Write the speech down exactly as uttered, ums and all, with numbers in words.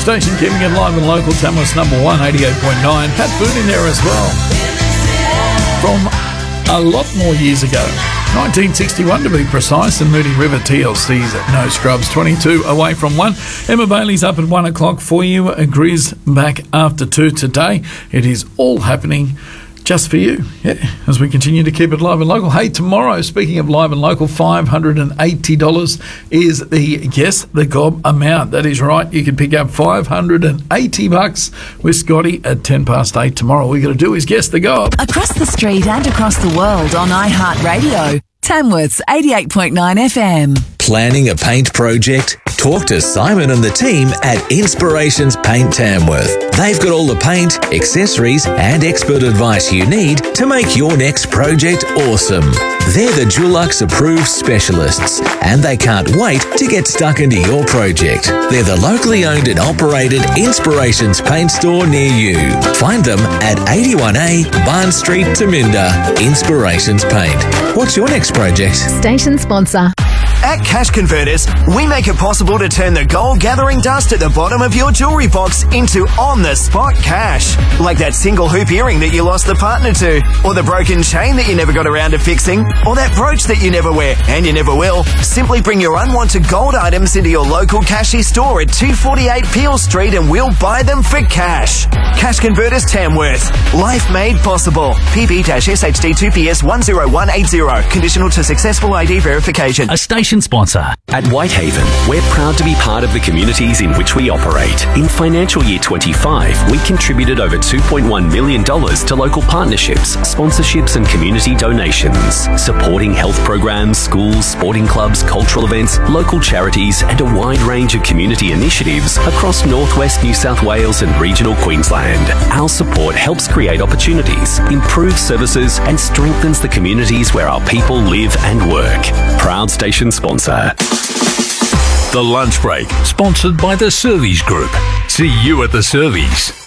station keeping it live and local. Tamworth's number one, eighty-eight point nine. Had Boone in there as well. From a lot more years ago. nineteen sixty-one to be precise, and Moody River T L C's at No Scrubs, twenty-two away from one. Emma Bailey's up at one o'clock for you. Grizz back after two today. It is all happening just for you, yeah, as we continue to keep it live and local. Hey, tomorrow, speaking of live and local, five hundred eighty dollars is the Guess the Gob amount. That is right. You can pick up five hundred eighty bucks with Scotty at ten past eight tomorrow. All you got to do is guess the gob. Across the street and across the world on iHeartRadio. Tamworth's eighty-eight point nine F M. Planning a paint project? Talk to Simon and the team at Inspirations Paint Tamworth. They've got all the paint, accessories and expert advice you need to make your next project awesome. They're the Dulux approved specialists and they can't wait to get stuck into your project. They're the locally owned and operated Inspirations Paint store near you. Find them at eighty-one A Barn Street, Taminda. Inspirations Paint. What's your next project? Station sponsor. At Cash Converters, we make it possible to turn the gold gathering dust at the bottom of your jewellery box into on-the-spot cash. Like that single hoop earring that you lost the partner to, or the broken chain that you never got around to fixing, or that brooch that you never wear, and you never will. Simply bring your unwanted gold items into your local Cashy store at two forty-eight Peel Street and we'll buy them for cash. Cash Converters Tamworth. Life made possible. P B S H D two P S one zero one eight zero. Conditional to successful I D verification. A station sponsor. At Whitehaven, we're proud to be part of the communities in which we operate. In financial year twenty-five, we contributed over two point one million dollars to local partnerships, sponsorships and community donations, supporting health programs, schools, sporting clubs, cultural events, local charities and a wide range of community initiatives across northwest New South Wales and regional Queensland. Our support helps create opportunities, improves services and strengthens the communities where our people live and work. Proud station sponsor. The Lunch Break, sponsored by the Servies Group. See you at the Servies.